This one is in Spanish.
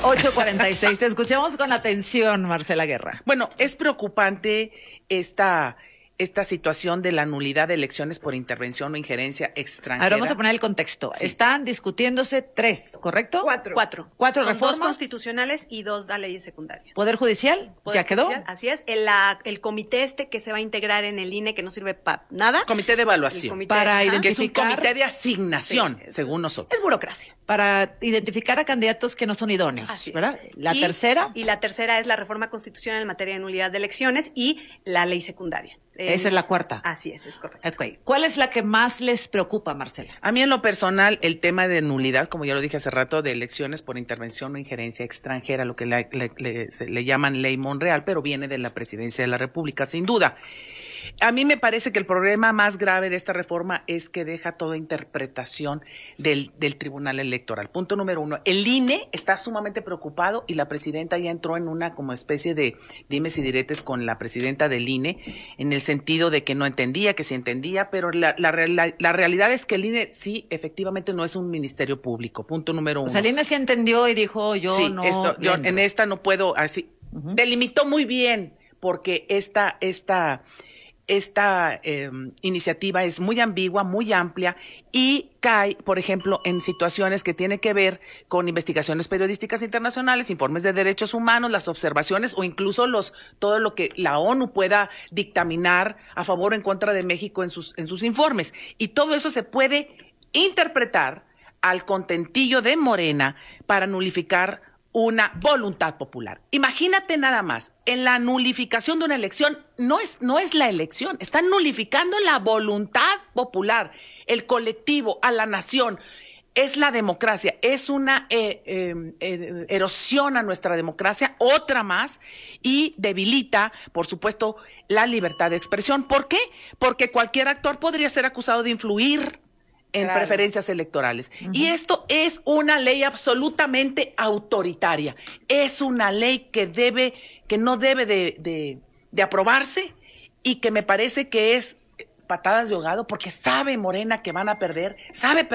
8:46. Te escuchamos con atención, Marcela Guerra. Bueno, es preocupante esta situación de la nulidad de elecciones por intervención o injerencia extranjera. Ahora vamos a poner el contexto. Sí. Están discutiéndose 3, ¿correcto? 4. Cuatro Son reformas. 2 constitucionales y 2 de leyes secundarias. ¿Poder judicial? ¿Ya quedó? Así es. El comité que se va a integrar en el INE, que no sirve para nada. Comité de evaluación. Para identificar. Que es un comité de asignación, sí, según nosotros. Es burocracia. Para identificar a candidatos que no son idóneos, así ¿verdad? Es. La tercera. Y la tercera es la reforma constitucional en materia de nulidad de elecciones y la ley secundaria. Esa es la cuarta. Así es correcto. Okay. ¿Cuál es la que más les preocupa, Marcela? A mí en lo personal, el tema de nulidad, como ya lo dije hace rato, de elecciones por intervención o injerencia extranjera, lo que le llaman ley Monreal, pero viene de la Presidencia de la República, sin duda. A mí me parece que el problema más grave de esta reforma es que deja toda interpretación del Tribunal Electoral. Punto número 1. El INE está sumamente preocupado y la presidenta ya entró en una como especie de dimes y diretes con la presidenta del INE, en el sentido de que no entendía, que sí entendía, pero la realidad es que el INE sí, efectivamente no es un ministerio público. Punto número 1. O sea, el INE sí entendió y dijo, yo en esta no puedo, así. Delimitó muy bien, porque esta iniciativa es muy ambigua, muy amplia y cae, por ejemplo, en situaciones que tienen que ver con investigaciones periodísticas internacionales, informes de derechos humanos, las observaciones o incluso todo lo que la ONU pueda dictaminar a favor o en contra de México en sus informes. Y todo eso se puede interpretar al contentillo de Morena para nulificar una voluntad popular. Imagínate nada más, en la nulificación de una elección no es la elección, están nulificando la voluntad popular, el colectivo, a la nación. Es la democracia, es una erosión a nuestra democracia, otra más, y debilita, por supuesto, la libertad de expresión. ¿Por qué? Porque cualquier actor podría ser acusado de influir en preferencias electorales. Y esto es una ley absolutamente autoritaria. Es una ley que no debe de aprobarse y que me parece que es patadas de ahogado porque sabe Morena que van a perder, sabe